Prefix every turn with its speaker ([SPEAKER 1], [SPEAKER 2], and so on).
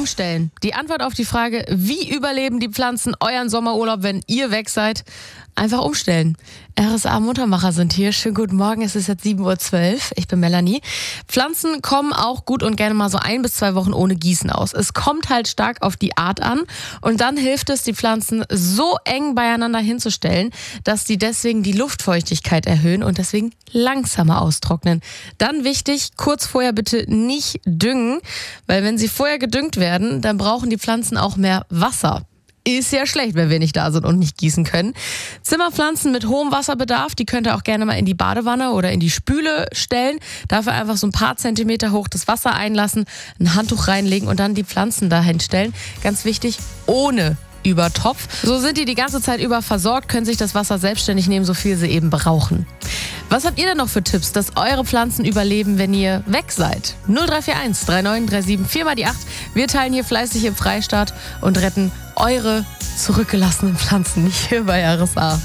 [SPEAKER 1] umstellen. Die Antwort auf die Frage, wie überleben die Pflanzen euren Sommerurlaub, wenn ihr weg seid? Einfach umstellen. RSA-Muttermacher sind hier. Schönen guten Morgen, es ist jetzt 7:12 Uhr. Ich bin Melanie. Pflanzen kommen auch gut und gerne mal so 1 bis 2 Wochen ohne Gießen aus. Es kommt halt stark auf die Art an und dann hilft es, die Pflanzen so eng beieinander hinzustellen, dass die deswegen die Luftfeuchtigkeit erhöhen und deswegen langsamer austrocknen. Dann wichtig, kurz vorher bitte nicht düngen, weil wenn sie vorher gedüngt werden, dann brauchen die Pflanzen auch mehr Wasser. Ist ja schlecht, wenn wir nicht da sind und nicht gießen können. Zimmerpflanzen mit hohem Wasserbedarf, die könnt ihr auch gerne mal in die Badewanne oder in die Spüle stellen. Dafür einfach so ein paar Zentimeter hoch das Wasser einlassen, ein Handtuch reinlegen und dann die Pflanzen dahin stellen. Ganz wichtig, ohne Übertopf. So sind die ganze Zeit über versorgt, können sich das Wasser selbstständig nehmen, so viel sie eben brauchen. Was habt ihr denn noch für Tipps, dass eure Pflanzen überleben, wenn ihr weg seid? 0341 3937 4 mal die 8. Wir teilen hier fleißig im Freistaat und retten eure zurückgelassenen Pflanzen hier bei RSA.